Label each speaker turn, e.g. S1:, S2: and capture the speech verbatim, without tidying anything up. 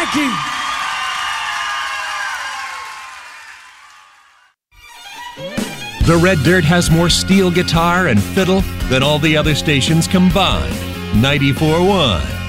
S1: Ricky.
S2: The Red Dirt has more steel guitar and fiddle than all the other stations combined. ninety-four point one